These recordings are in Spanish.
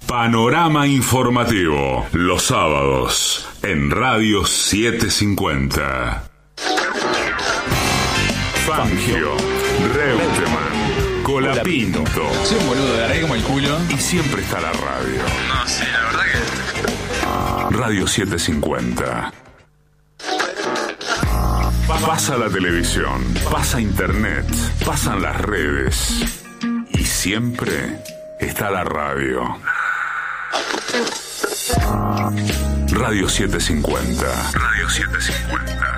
Panorama informativo, los sábados, en Radio 750. Fangio, Reutemann, Colapinto. Soy un boludo, la haré como el culo. Y siempre está la radio. No sé, la verdad que... Radio 750. Pasa la televisión, pasa internet, pasan las redes. Y siempre está la radio. Radio 750. Radio 750.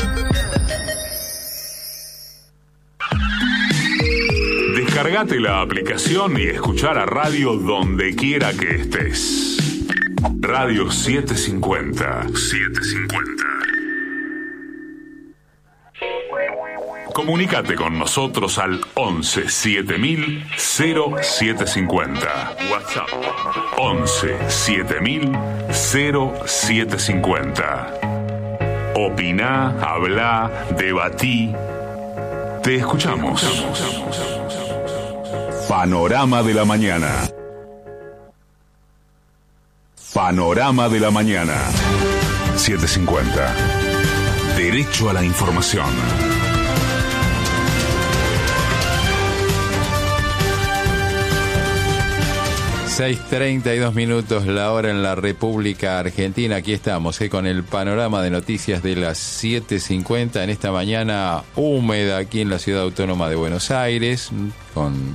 Descargate la aplicación y escuchar a radio donde quiera que estés. Radio 750. 750. Comunícate con nosotros al 11 7000 0750. WhatsApp 11 7000 0750. Opiná, hablá, debatí. Te escuchamos. Panorama de la mañana. Panorama de la mañana. 750. Derecho a la información. 6:32 la hora en la República Argentina. Aquí estamos con el panorama de noticias de las 7:50 en esta mañana húmeda aquí en la Ciudad Autónoma de Buenos Aires, con,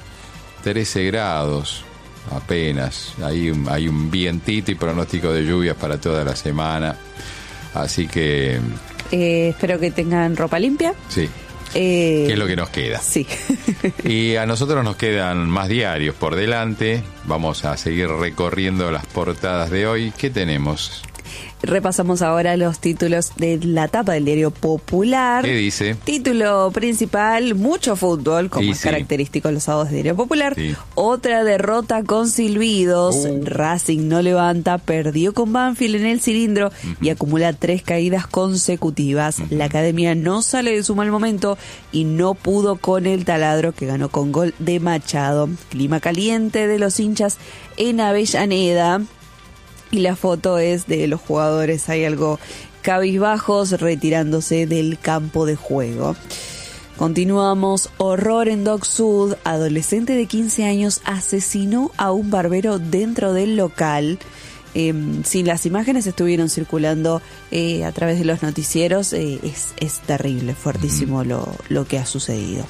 13 grados apenas. Hay un vientito y pronóstico de lluvias para toda la semana. Así que... espero que tengan ropa limpia. Sí. ¿Qué es lo que nos queda? Sí. Y a nosotros nos quedan más diarios por delante. Vamos a seguir recorriendo las portadas de hoy. ¿Qué tenemos? Repasamos ahora los títulos de la tapa del diario Popular. ¿Qué dice? Título principal, mucho fútbol, como es característico en los sábados del diario Popular. Sí. Otra derrota con silbidos. Racing no levanta, perdió con Banfield en el cilindro y acumula 3 caídas consecutivas. La academia no sale de su mal momento y no pudo con el Taladro, que ganó con gol de Machado. Clima caliente de los hinchas en Avellaneda. Y la foto es de los jugadores, hay algo cabizbajos, retirándose del campo de juego. Continuamos, horror en Dock Sud, adolescente de 15 años asesinó a un barbero dentro del local. Sí, las imágenes estuvieron circulando a través de los noticieros, es terrible, fuertísimo lo que ha sucedido.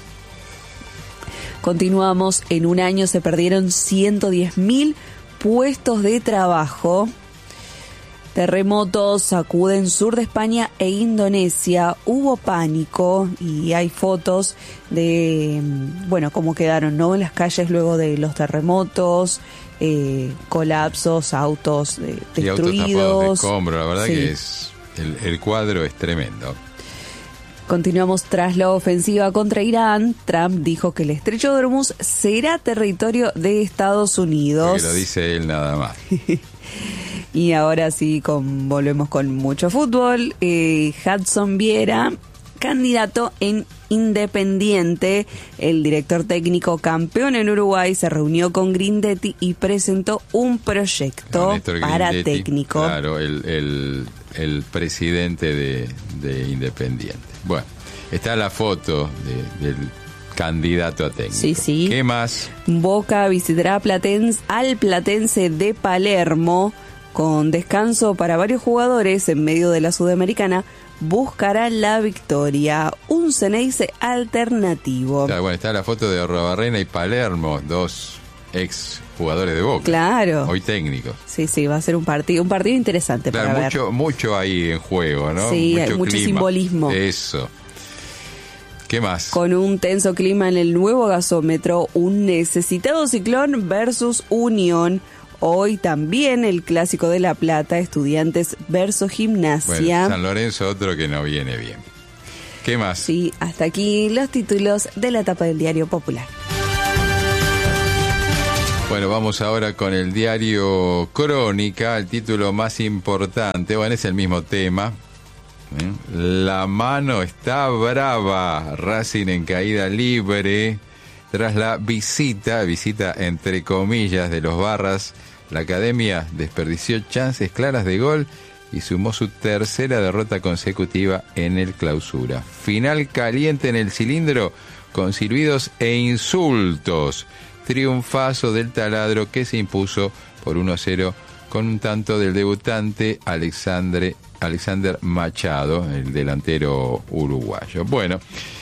Continuamos, en un año se perdieron 110.000 puestos de trabajo. Terremotos sacuden sur de España e Indonesia. Hubo pánico y hay fotos de, cómo quedaron, ¿no? En las calles luego de los terremotos, colapsos, autos destruidos. Y autos tapados de escombro, la verdad que es el cuadro es tremendo. Continuamos, tras la ofensiva contra Irán, Trump dijo que el estrecho de Hormuz será territorio de Estados Unidos. Porque lo dice él nada más. Y ahora sí, volvemos con mucho fútbol. Hudson Viera, candidato en Independiente. El director técnico campeón en Uruguay se reunió con Grindetti y presentó un proyecto para técnico. Claro, el presidente de Independiente. Bueno, está la foto del candidato a técnico. Sí. ¿Qué más? Boca visitará al Platense de Palermo. Con descanso para varios jugadores en medio de la Sudamericana, buscará la victoria. Un Ceneice alternativo. Claro, está la foto de Arrobarrena y Palermo, 2 ex jugadores de Boca. Claro. Hoy técnicos. Sí, va a ser un partido interesante, claro, para ver. Mucho ahí en juego, ¿no? Sí, hay mucho simbolismo. Eso. ¿Qué más? Con un tenso clima en el nuevo gasómetro, un necesitado Ciclón versus Unión. Hoy también el clásico de La Plata, Estudiantes versus Gimnasia. Bueno, San Lorenzo, otro que no viene bien. ¿Qué más? Sí, hasta aquí los títulos de la tapa del diario Popular. Bueno, vamos ahora con el diario Crónica, el título más importante, es el mismo tema. La mano está brava, Racing en caída libre. Tras la visita entre comillas de los Barras, la academia desperdició chances claras de gol y sumó su tercera derrota consecutiva en el Clausura. Final caliente en el cilindro, con silbidos e insultos. Triunfazo del Taladro que se impuso por 1-0 con un tanto del debutante Alexander Machado, el delantero uruguayo. Bueno,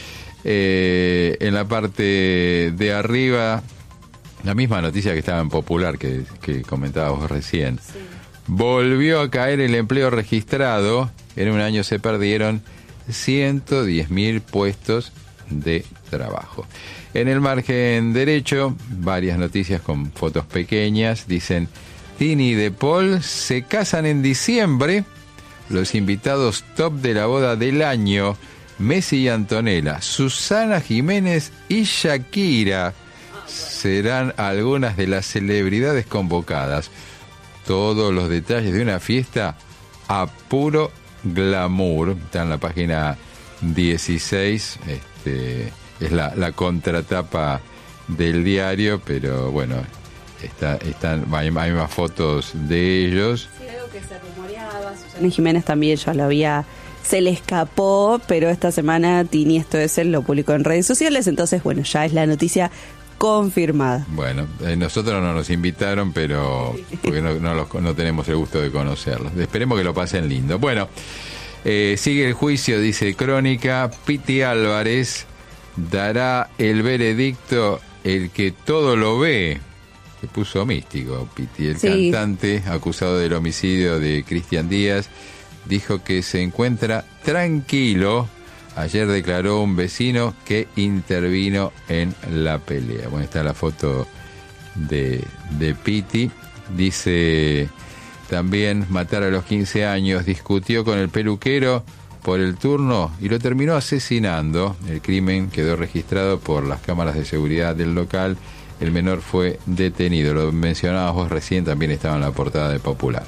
en la parte de arriba, la misma noticia que estaba en Popular que comentábamos recién. Sí. Volvió a caer el empleo registrado. En un año se perdieron 110.000 puestos de trabajo. En el margen derecho, varias noticias con fotos pequeñas. Dicen: Tini y De Paul se casan en diciembre. Los invitados top de la boda del año: Messi y Antonella, Susana Jiménez y Shakira serán algunas de las celebridades convocadas. Todos los detalles de una fiesta a puro glamour. Está en la página 16. Es la contratapa del diario, pero bueno, hay más fotos de ellos. Sí, algo que se rumoreaba. Susana Jiménez también se le escapó, pero esta semana Tini Esto Es Él lo publicó en redes sociales, entonces bueno, ya es la noticia confirmada. Bueno, nosotros no nos invitaron, pero porque no tenemos el gusto de conocerlos. Esperemos que lo pasen lindo. Bueno, sigue el juicio, dice Crónica. Piti Álvarez dará el veredicto, el que todo lo ve. Se puso místico Piti. El cantante acusado del homicidio de Cristian Díaz dijo que se encuentra tranquilo. Ayer declaró un vecino que intervino en la pelea. Bueno, está la foto de Piti. Dice también: matar a los 15 años, discutió con el peluquero por el turno y lo terminó asesinando. El crimen quedó registrado por las cámaras de seguridad del local. El menor fue detenido. Lo mencionabas vos recién, también estaba en la portada de Popular.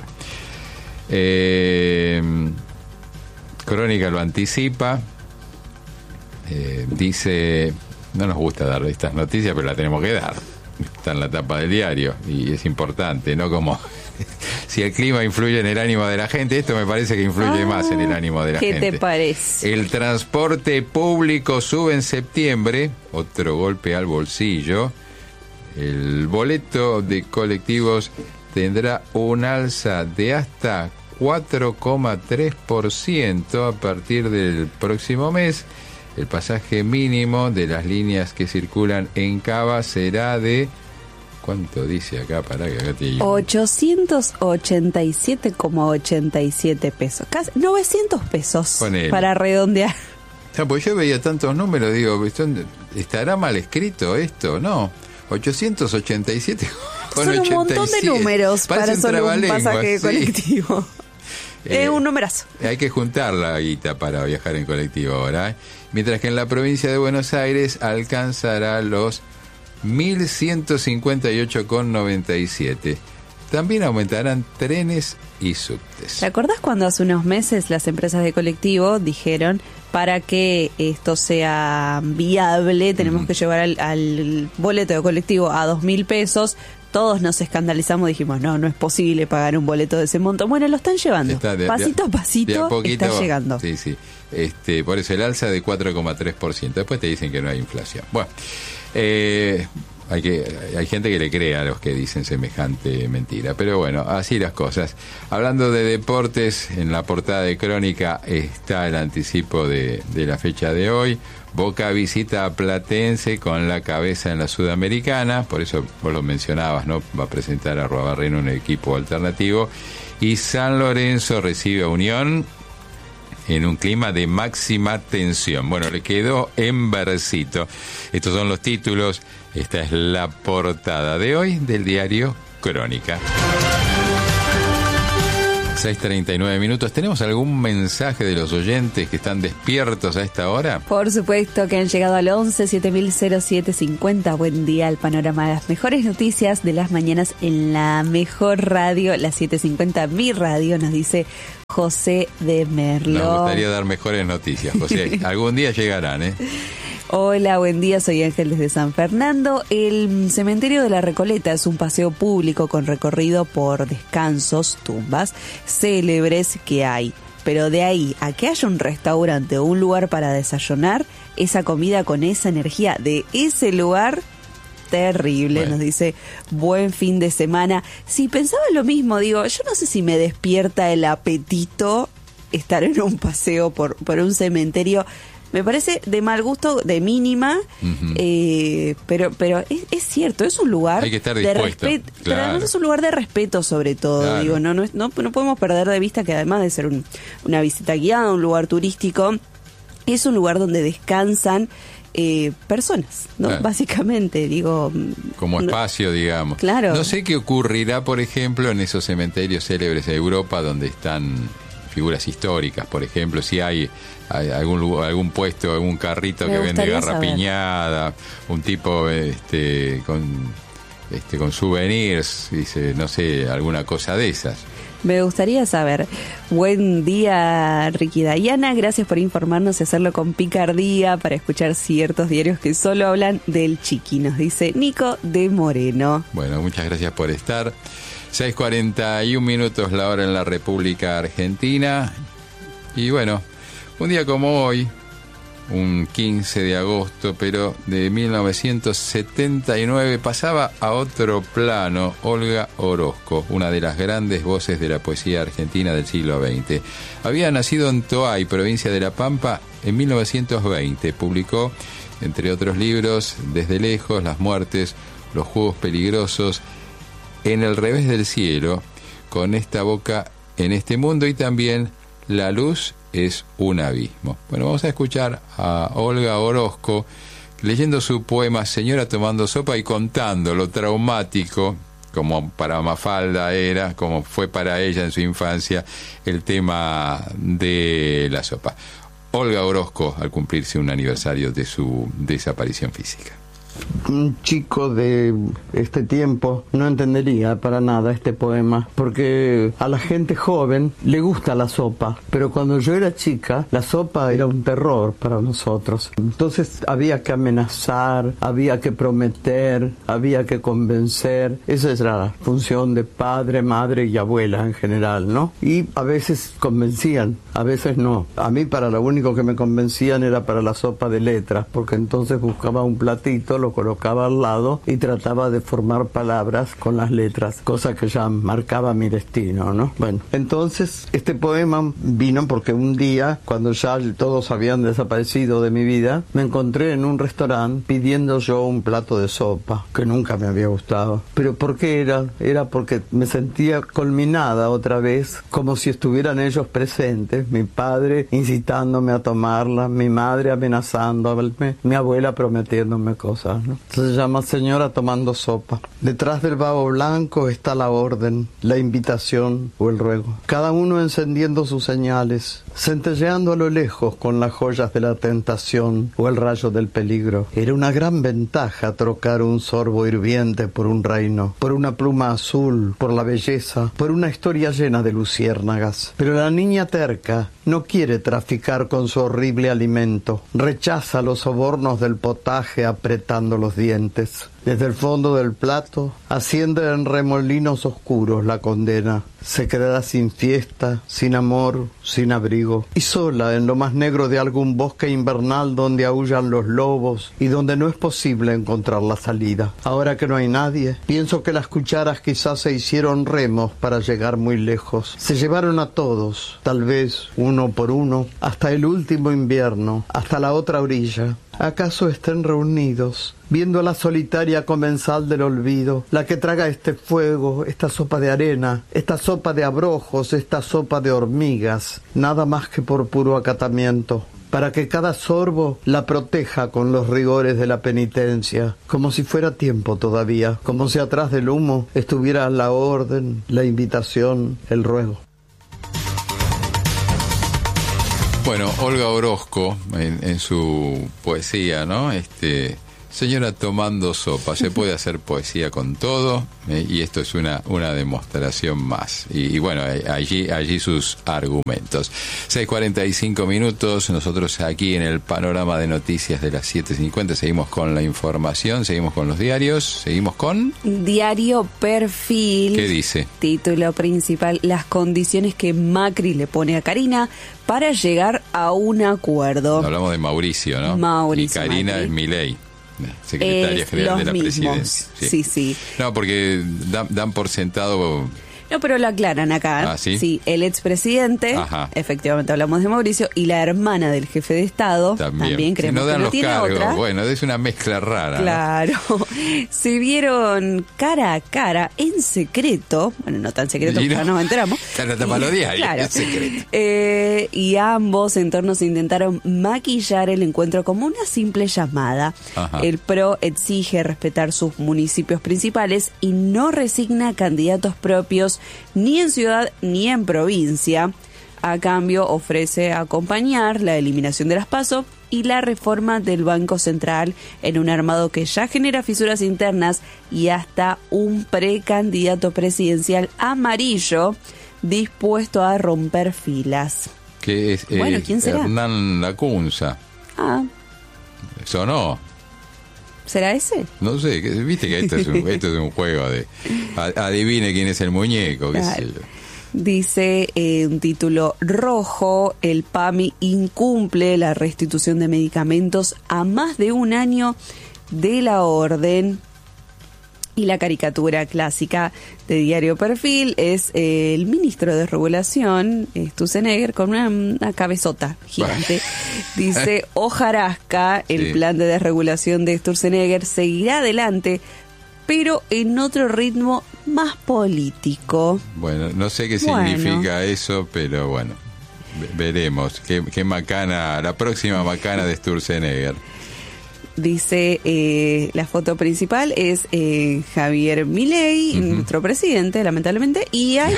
Crónica lo anticipa. Dice: no nos gusta dar estas noticias, pero la tenemos que dar. Está en la tapa del diario y es importante, ¿no? Como si el clima influye en el ánimo de la gente, esto me parece que influye más en el ánimo de la gente. ¿Qué te parece? El transporte público sube en septiembre, otro golpe al bolsillo. El boleto de colectivos tendrá un alza de hasta 4,3% a partir del próximo mes. El pasaje mínimo de las líneas que circulan en Cava será de... ¿Cuánto dice acá? Pará que acá te... 887,87 pesos. Casi 900 pesos. Ponele. Para redondear. Pues yo veía tantos números, digo, ¿estará mal escrito esto? No. 887 con son 87. Un montón de números para solo un pasaje colectivo. Es un numerazo. Hay que juntar la guita para viajar en colectivo ahora. Mientras que en la provincia de Buenos Aires alcanzará los 1.158,97. También aumentarán trenes y subtes. ¿Te acordás cuando hace unos meses las empresas de colectivo dijeron: para que esto sea viable tenemos que llevar al boleto de colectivo a 2.000 pesos? Todos nos escandalizamos, dijimos, no es posible pagar un boleto de ese monto. Bueno, lo están llevando. Pasito a pasito está llegando. Sí. Por eso el alza de 4,3%. Después te dicen que no hay inflación. Bueno, hay gente que le cree a los que dicen semejante mentira. Pero bueno, así las cosas. Hablando de deportes, en la portada de Crónica está el anticipo de la fecha de hoy. Boca visita a Platense con la cabeza en la Sudamericana, por eso vos lo mencionabas, ¿no? Va a presentar a Arruabarrena un equipo alternativo. Y San Lorenzo recibe a Unión en un clima de máxima tensión. Bueno, le quedó en versito. Estos son los títulos. Esta es la portada de hoy del diario Crónica. 6:39. ¿Tenemos algún mensaje de los oyentes que están despiertos a esta hora? Por supuesto, que han llegado al 11-7000-0750. Buen día, el panorama de las mejores noticias de las mañanas en la mejor radio, la 750, mi radio, nos dice José de Merlo. Nos gustaría dar mejores noticias, José. Algún día llegarán, ¿eh? Hola, buen día, soy Ángel desde San Fernando. El cementerio de la Recoleta es un paseo público con recorrido por descansos, tumbas célebres que hay. Pero de ahí a que haya un restaurante o un lugar para desayunar, esa comida con esa energía de ese lugar, terrible. Bueno. Nos dice, buen fin de semana. Si pensaba lo mismo, digo, yo no sé si me despierta el apetito estar en un paseo por un cementerio. Me parece de mal gusto, de mínima, pero es cierto, es un lugar. Hay que estar dispuesto, de respeto, claro. Pero además es un lugar de respeto sobre todo. Claro. Digo, no podemos perder de vista que además de ser una visita guiada, un lugar turístico, es un lugar donde descansan personas, ¿no? Claro. Básicamente, digo. Como espacio, digamos. Claro. No sé qué ocurrirá, por ejemplo, en esos cementerios célebres de Europa donde están figuras históricas, por ejemplo, si hay algún puesto, algún carrito que vende garrapiñada, un tipo con souvenirs, dice, no sé, alguna cosa de esas. Me gustaría saber. Buen día, Ricky Dayana. Gracias por informarnos y hacerlo con picardía para escuchar ciertos diarios que solo hablan del Chiqui, nos dice Nico de Moreno. Bueno, muchas gracias por estar. 6:41 la hora en la República Argentina. Y bueno, un día como hoy, un 15 de agosto, pero de 1979, pasaba a otro plano Olga Orozco, una de las grandes voces de la poesía argentina del siglo XX. Había nacido en Toay, provincia de La Pampa, en 1920. Publicó, entre otros libros, Desde lejos, Las muertes, Los juegos peligrosos, En el revés del cielo, Con esta boca en este mundo y también La luz es un abismo. Bueno, vamos a escuchar a Olga Orozco leyendo su poema Señora tomando sopa y contando lo traumático, como para Mafalda era, como fue para ella en su infancia, el tema de la sopa. Olga Orozco, al cumplirse un aniversario de su desaparición física. Un chico de este tiempo no entendería para nada este poema, porque a la gente joven le gusta la sopa, pero cuando yo era chica la sopa era un terror para nosotros. Entonces había que amenazar, había que prometer, había que convencer. Esa es la función de padre, madre y abuela en general, ¿no? Y a veces convencían, a veces no. A mí para lo único que me convencían era para la sopa de letras, porque entonces buscaba un platito, lo colocaba al lado y trataba de formar palabras con las letras, cosa que ya marcaba mi destino, ¿no? Bueno, entonces este poema vino porque un día, cuando ya todos habían desaparecido de mi vida, me encontré en un restaurante pidiendo yo un plato de sopa, que nunca me había gustado. ¿Pero por qué era? Era porque me sentía culminada otra vez, como si estuvieran ellos presentes, mi padre incitándome a tomarla, mi madre amenazándome, mi abuela prometiéndome cosas, ¿no? Se llama Señora tomando sopa. Detrás del vago blanco está la orden, la invitación o el ruego. Cada uno encendiendo sus señales, centelleando a lo lejos con las joyas de la tentación o el rayo del peligro. Era una gran ventaja trocar un sorbo hirviente por un reino, por una pluma azul, por la belleza, por una historia llena de luciérnagas. Pero la niña terca no quiere traficar con su horrible alimento. Rechaza los sobornos del potaje apretando los dientes. Desde el fondo del plato asciende en remolinos oscuros la condena. Se quedará sin fiesta, sin amor, sin abrigo, y sola en lo más negro de algún bosque invernal donde aúllan los lobos y donde no es posible encontrar la salida. Ahora que no hay nadie, pienso que las cucharas quizás se hicieron remos para llegar muy lejos. Se llevaron a todos, tal vez uno por uno, hasta el último invierno, hasta la otra orilla. ¿Acaso estén reunidos, viendo a la solitaria comensal del olvido, la que traga este fuego, esta sopa de arena, esta sopa de abrojos, esta sopa de hormigas, nada más que por puro acatamiento, para que cada sorbo la proteja con los rigores de la penitencia, como si fuera tiempo todavía, como si atrás del humo estuviera la orden, la invitación, el ruego? Bueno, Olga Orozco, en su poesía, ¿no? Señora tomando sopa, se puede hacer poesía con todo, y esto es una demostración más. Y bueno, allí sus argumentos. 6:45 minutos, nosotros aquí en el panorama de noticias de las 7:50 seguimos con la información, seguimos con los diarios, seguimos con... Diario Perfil. ¿Qué dice? Título principal, las condiciones que Macri le pone a Karina para llegar a un acuerdo. Hablamos de Mauricio, ¿no? Mauricio y Karina Macri. es Milei, secretaria general de la presidencia. Sí. No, porque dan por sentado... No, pero lo aclaran acá. ¿Ah, sí? Sí, el expresidente, Ajá. efectivamente hablamos de Mauricio, y la hermana del jefe de Estado, también creemos no dan que no los tiene cargos. otra. Bueno, es una mezcla rara. Claro. Se vieron cara a cara, en secreto, bueno, no tan secreto, porque ya nos enteramos. Claro, tapa los diarios, Claro. es secreto. Y ambos entornos intentaron maquillar el encuentro como una simple llamada. Ajá. El PRO exige respetar sus municipios principales y no resigna candidatos propios ni en ciudad ni en provincia. A cambio, ofrece acompañar la eliminación de las PASO y la reforma del Banco Central en un armado que ya genera fisuras internas y hasta un precandidato presidencial amarillo dispuesto a romper filas. Que es Bueno, ¿quién será? Hernán Lacunza. Ah, ¿Sonó? ¿será ese? No sé, viste que esto es un juego de... Adivine quién es el muñeco, qué sé yo. Dice un título rojo, el PAMI incumple la restitución de medicamentos a más de un año de la orden. Y la caricatura clásica de Diario Perfil es el ministro de Regulación, Sturzenegger, con una cabezota gigante. Dice, hojarasca, el plan de desregulación de Sturzenegger seguirá adelante, pero en otro ritmo más político. Bueno, no sé qué significa eso, pero bueno, veremos. Qué macana, la próxima macana de Sturzenegger. Dice, la foto principal es Javier Milei, nuestro presidente, lamentablemente, y hay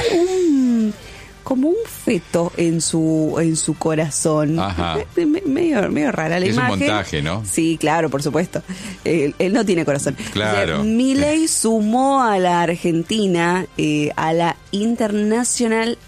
como un feto en su corazón. Ajá. Medio rara la Es imagen. un montaje, ¿no? Sí, claro, por supuesto. Él no tiene corazón. Claro. Dice, Milei sumó a la Argentina a la internacional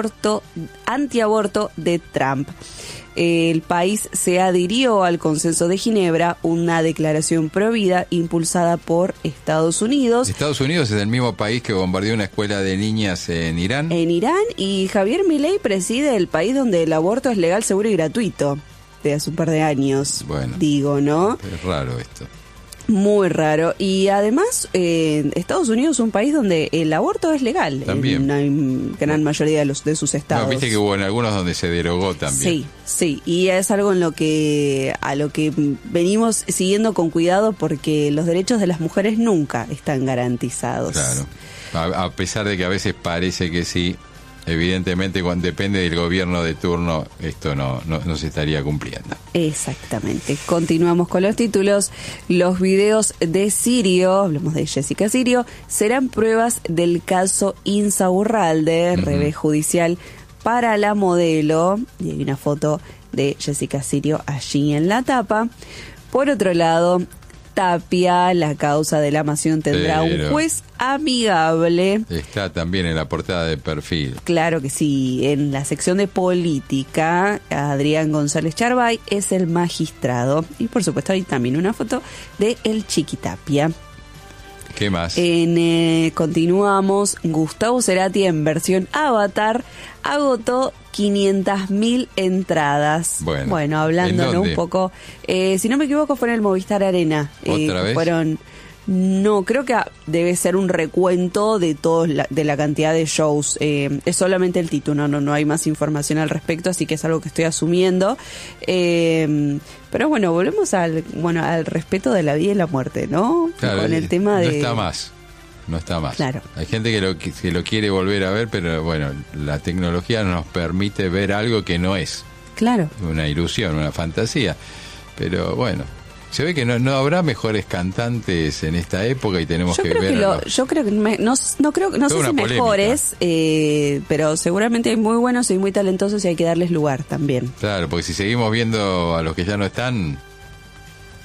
antiaborto de Trump. El país se adhirió al Consenso de Ginebra, una declaración provida impulsada por Estados Unidos. Estados Unidos es el mismo país que bombardeó una escuela de niñas en Irán. En Irán, y Javier Milei preside el país donde el aborto es legal, seguro y gratuito. De hace un par de años, Bueno. digo, ¿no? Es raro esto. Muy raro. Y además, Estados Unidos es un país donde el aborto es legal. También. En una gran mayoría de sus estados. No, viste que hubo en algunos donde se derogó también. Sí. Y es algo a lo que venimos siguiendo con cuidado porque los derechos de las mujeres nunca están garantizados. Claro. A pesar de que a veces parece que sí, evidentemente cuando depende del gobierno de turno, esto no se estaría cumpliendo. Exactamente. Continuamos con los títulos. Los videos de Sirio, hablamos de Jessica Sirio, serán pruebas del caso Insaurralde, revés judicial para la modelo. Y hay una foto de Jessica Sirio allí en la tapa. Por otro lado, Tapia, la causa de la Nación tendrá un juez amigable. Está también en la portada de Perfil. Claro que sí, en la sección de política, Adrián González Charbay es el magistrado. Y por supuesto hay también una foto de el Chiqui Tapia. ¿Qué más? Continuamos. Gustavo Cerati en versión Avatar agotó 500.000 entradas. Bueno, hablándonos un poco. Si no me equivoco, fue en el Movistar Arena. ¿Otra vez? No, creo que debe ser un recuento de de la cantidad de shows. Es solamente el título, no hay más información al respecto, así que es algo que estoy asumiendo. Pero bueno, volvemos al respeto de la vida y la muerte, ¿no? Claro, con el tema de... No está más. Claro. Hay gente que lo quiere volver a ver, pero bueno, la tecnología nos permite ver algo que no es. Claro. Una ilusión, una fantasía. Pero bueno, se ve que no habrá mejores cantantes en esta época y tenemos que ver... Yo creo que no sé si mejores, pero seguramente hay muy buenos y muy talentosos y hay que darles lugar también. Claro, porque si seguimos viendo a los que ya no están...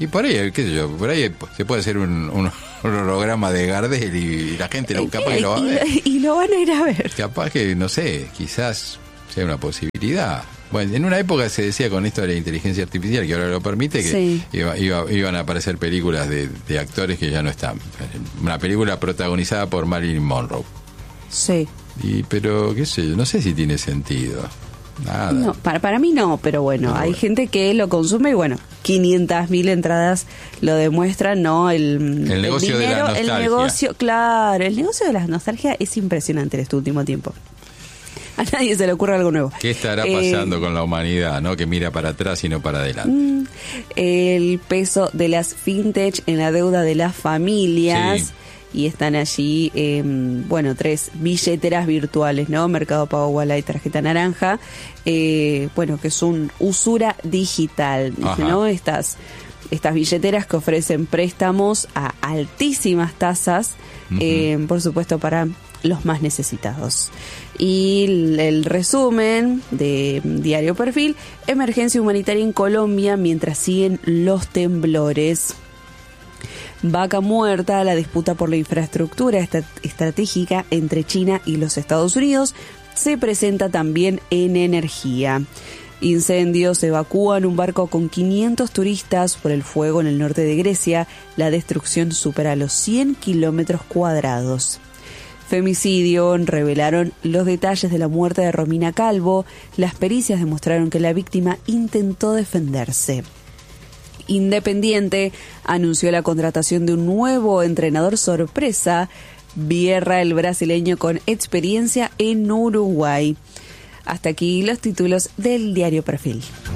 Y por ahí, qué sé yo, por ahí se puede hacer un holograma de Gardel y la gente capaz que lo va a ver. Y lo van a ir a ver. Capaz que, no sé, quizás sea una posibilidad. Bueno, en una época se decía con esto de la inteligencia artificial, que ahora lo permite, que sí, iban a aparecer películas de actores que ya no están. Una película protagonizada por Marilyn Monroe. Sí. Pero, qué sé yo, no sé si tiene sentido. Nada. No, para mí no, pero bueno, hay gente que lo consume y bueno, 500.000 entradas lo demuestran, ¿no? El negocio dinero, de la nostalgia. El negocio, claro, el negocio de la nostalgia es impresionante en este último tiempo. A nadie se le ocurre algo nuevo. ¿Qué estará pasando con la humanidad, no? Que mira para atrás y no para adelante. El peso de las fintech en la deuda de las familias. Sí. Y están allí, 3 billeteras virtuales, ¿no? Mercado Pago, Wallet, tarjeta naranja, que es un usura digital, ¿no? Estas billeteras que ofrecen préstamos a altísimas tasas, por supuesto para los más necesitados. Y el resumen de Diario Perfil: emergencia humanitaria en Colombia mientras siguen los temblores. Vaca muerta, la disputa por la infraestructura estratégica entre China y los Estados Unidos se presenta también en energía. Incendios evacúan un barco con 500 turistas por el fuego en el norte de Grecia. La destrucción supera los 100 kilómetros cuadrados. Femicidio, revelaron los detalles de la muerte de Romina Calvo. Las pericias demostraron que la víctima intentó defenderse. Independiente anunció la contratación de un nuevo entrenador sorpresa, Vierra, el brasileño con experiencia en Uruguay. Hasta aquí los títulos del Diario Perfil.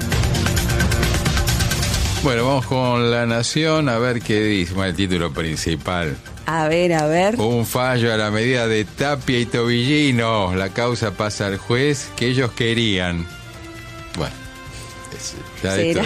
Bueno, vamos con La Nación a ver qué dice el título principal. A ver. Un fallo a la medida de Tapia y Tobillino. La causa pasa al juez que ellos querían. Bueno, ya esto.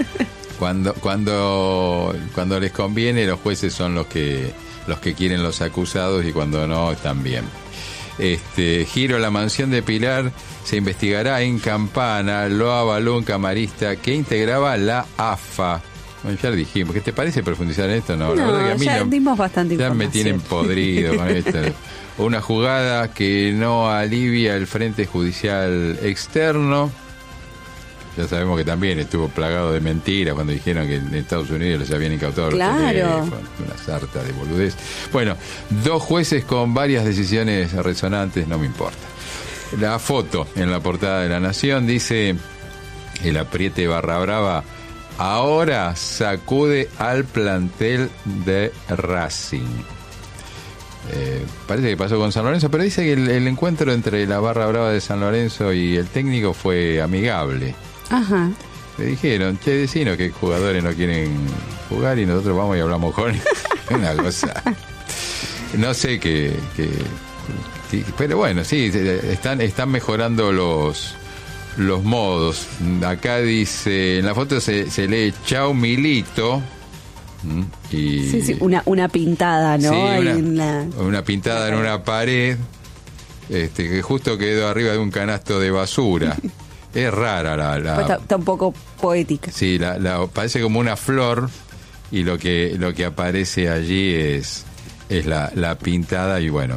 Cuando les conviene, los jueces son los que quieren los acusados, y cuando no, están bien. Giro a la mansión de Pilar se investigará en Campana. Lo avaló un camarista que integraba la AFA. Bueno, ya lo dijimos. ¿Qué te parece profundizar en esto? No, la verdad que a mí ya dimos bastante ya información. Me tienen podrido con esto. Una jugada que no alivia el frente judicial externo. Ya sabemos que también estuvo plagado de mentiras cuando dijeron que en Estados Unidos les habían incautado los teléfonos. Una sarta de boludez. Bueno, 2 jueces con varias decisiones resonantes, no me importa. La foto en la portada de La Nación dice: el apriete barra brava ahora sacude al plantel de Racing. Parece que pasó con San Lorenzo, pero dice que el encuentro entre la barra brava de San Lorenzo y el técnico fue amigable. Ajá. Le dijeron: che, decinos que jugadores no quieren jugar y nosotros vamos y hablamos con ellos. Una cosa. No sé qué, pero bueno, sí, están mejorando los modos. Acá dice, en la foto se lee Chau Milito. Y sí, una pintada, ¿no? Sí, una pintada en una pared, que justo quedó arriba de un canasto de basura. Es rara está un poco poética. Sí, parece como una flor, y lo que aparece allí es la pintada. Y bueno,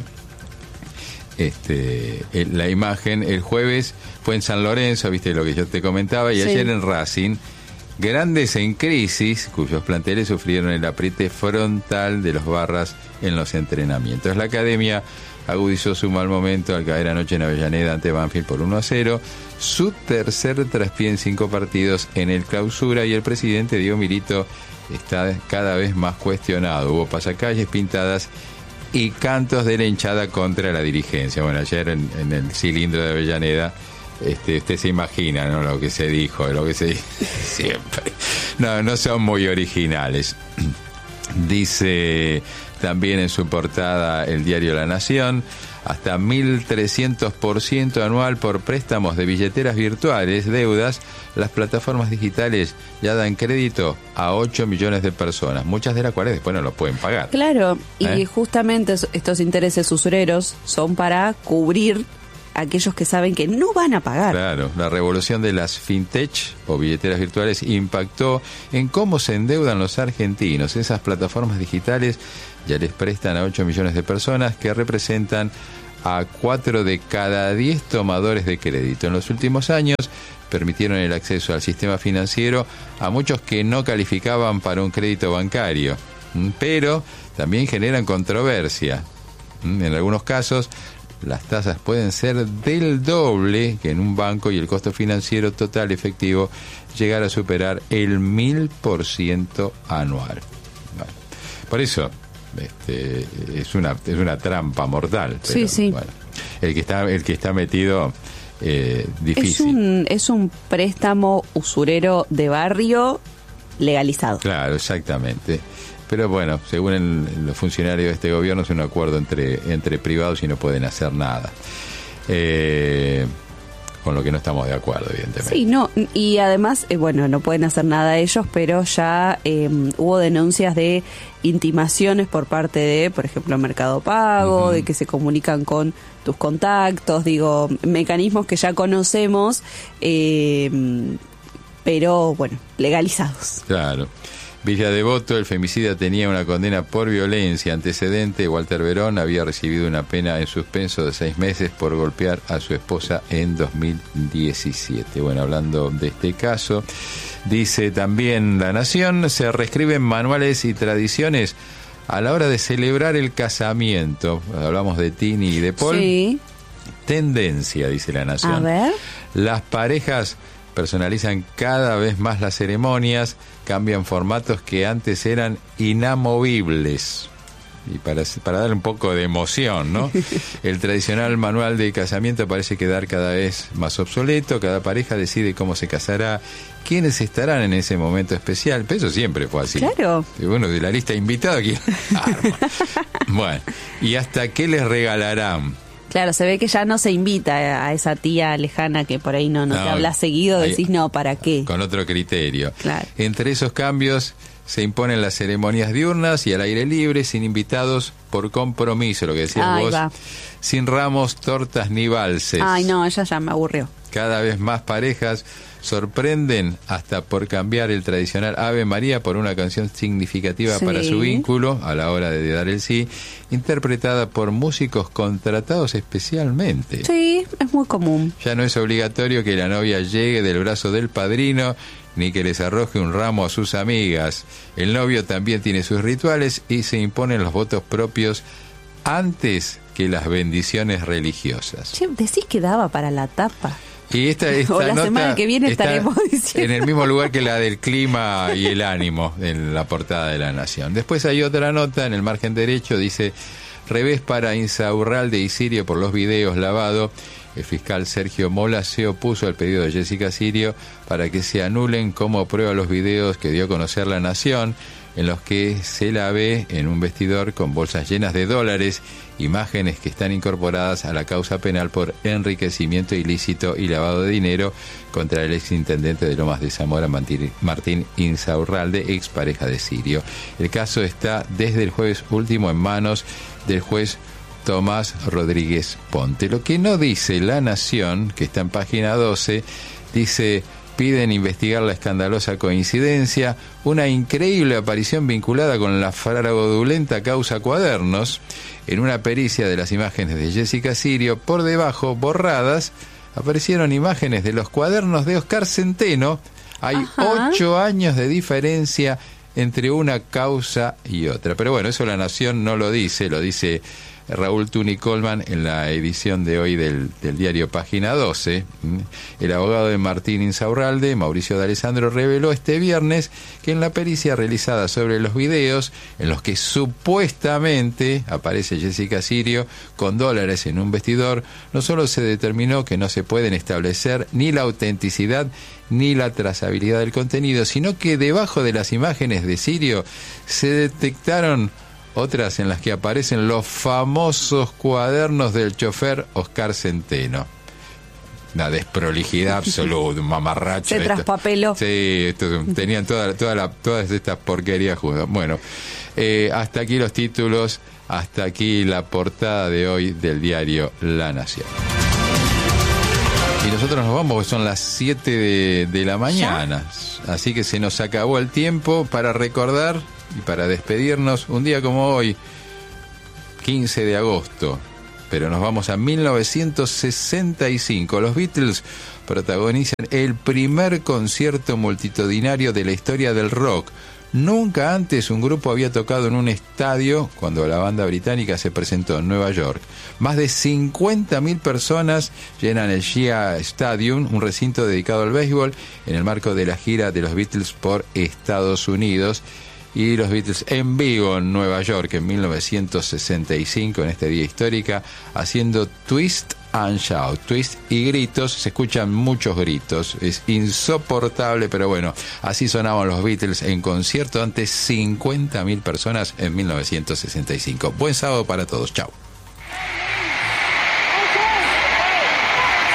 la imagen el jueves fue en San Lorenzo, viste lo que yo te comentaba, y ayer en Racing, grandes en crisis, cuyos planteles sufrieron el apriete frontal de los barras en los entrenamientos. La academia agudizó su mal momento al caer anoche en Avellaneda ante Banfield por 1-0, su tercer traspié en 5 partidos en el Clausura, y el presidente Diego Milito está cada vez más cuestionado. Hubo pasacalles, pintadas y cantos de la hinchada contra la dirigencia. Bueno, ayer en el cilindro de Avellaneda, usted se imagina, ¿no? Lo que se dijo siempre. No son muy originales. Dice también en su portada el diario La Nación: hasta 1.300% anual por préstamos de billeteras virtuales, deudas. Las plataformas digitales ya dan crédito a 8 millones de personas, muchas de las cuales después no lo pueden pagar. Claro, y justamente estos intereses usureros son para cubrir aquellos que saben que no van a pagar. Claro, la revolución de las fintech o billeteras virtuales impactó en cómo se endeudan los argentinos. Esas plataformas digitales ya les prestan a 8 millones de personas, que representan a 4 de cada 10 tomadores de crédito. En los últimos años permitieron el acceso al sistema financiero a muchos que no calificaban para un crédito bancario, pero también generan controversia. En algunos casos, las tasas pueden ser del doble que en un banco y el costo financiero total efectivo llegar a superar el 1000% anual. Bueno, por eso es una trampa mortal. Pero, sí. bueno, el que está metido, difícil. Es un préstamo usurero de barrio legalizado. Claro, exactamente. Pero bueno, según los funcionarios de este gobierno, es un acuerdo entre privados y no pueden hacer nada. Con lo que no estamos de acuerdo, evidentemente. Sí, no, y además, no pueden hacer nada ellos, pero ya hubo denuncias de intimaciones por parte de, por ejemplo, Mercado Pago, de que se comunican con tus contactos, mecanismos que ya conocemos, pero bueno, legalizados. Claro. Villa Devoto, el femicida tenía una condena por violencia. Antecedente: Walter Verón había recibido una pena en suspenso de 6 meses por golpear a su esposa en 2017. Bueno, hablando de este caso, dice también La Nación: se reescriben manuales y tradiciones a la hora de celebrar el casamiento. Hablamos de Tini y de Paul. Sí. Tendencia, dice La Nación. A ver. Las parejas personalizan cada vez más las ceremonias, cambian formatos que antes eran inamovibles. Y para darle un poco de emoción, ¿no? El tradicional manual de casamiento parece quedar cada vez más obsoleto. Cada pareja decide cómo se casará, quiénes estarán en ese momento especial. Pero eso siempre fue así. Claro. Y bueno, de la lista de invitados, ¿quién? Bueno, y hasta qué les regalarán. Claro, se ve que ya no se invita a esa tía lejana que por ahí no te habla seguido, decís no, ¿para qué? Con otro criterio. Claro. Entre esos cambios se imponen las ceremonias diurnas y al aire libre, sin invitados, por compromiso, lo que decías vos, sin ramos, tortas ni valses. Ay, no, ella ya me aburrió. Cada vez más parejas sorprenden hasta por cambiar el tradicional Ave María por una canción significativa para su vínculo a la hora de dar el sí, interpretada por músicos contratados especialmente. Sí, es muy común. Ya no es obligatorio que la novia llegue del brazo del padrino, ni que les arroje un ramo a sus amigas. El novio también tiene sus rituales y se imponen los votos propios antes que las bendiciones religiosas. Che, decís que daba para la tapa. Y esta o la nota semana que viene estaremos diciendo. en el mismo lugar que la del clima y el ánimo en la portada de La Nación. Después hay otra nota en el margen derecho, dice: revés para Insaurralde y Sirio por los videos lavados. El fiscal Sergio Mola se opuso al pedido de Jessica Sirio para que se anulen como prueba los videos que dio a conocer La Nación, en los que se la ve en un vestidor con bolsas llenas de dólares, imágenes que están incorporadas a la causa penal por enriquecimiento ilícito y lavado de dinero contra el exintendente de Lomas de Zamora, Martín Insaurralde, expareja de Sirio. El caso está desde el jueves último en manos del juez Tomás Rodríguez Ponte. Lo que no dice La Nación, que está en página 12, dice: piden investigar la escandalosa coincidencia, una increíble aparición vinculada con la fraudulenta causa Cuadernos. En una pericia de las imágenes de Jessica Sirio, por debajo, borradas, aparecieron imágenes de los cuadernos de Oscar Centeno. Hay 8 años de diferencia entre una causa y otra. Pero bueno, eso La Nación no lo dice, lo dice Raúl Tuni Colman en la edición de hoy del diario Página 12. El abogado de Martín Insaurralde, Mauricio D'Alessandro, reveló este viernes que en la pericia realizada sobre los videos en los que supuestamente aparece Jessica Sirio con dólares en un vestidor, no solo se determinó que no se pueden establecer ni la autenticidad ni la trazabilidad del contenido, sino que debajo de las imágenes de Sirio se detectaron otras en las que aparecen los famosos cuadernos del chofer Oscar Centeno. Una desprolijidad absoluta, un mamarracho. Se traspapeló. Sí, tenían todas estas porquerías juntas. Bueno, hasta aquí los títulos, hasta aquí la portada de hoy del diario La Nación. Y nosotros nos vamos, porque son las 7 de la mañana. ¿Ya? Así que se nos acabó el tiempo para recordar y para despedirnos. Un día como hoy, 15 de agosto. Pero nos vamos a 1965. Los Beatles protagonizan el primer concierto multitudinario de la historia del rock. Nunca antes un grupo había tocado en un estadio cuando la banda británica se presentó en Nueva York. Más de 50.000 personas llenan el Shea Stadium, un recinto dedicado al béisbol, en el marco de la gira de los Beatles por Estados Unidos. Y los Beatles en vivo en Nueva York en 1965, en este día histórica, haciendo Twist and Shout, twist y gritos. Se escuchan muchos gritos, es insoportable, pero bueno, así sonaban los Beatles en concierto ante 50.000 personas en 1965. Buen sábado para todos, chao.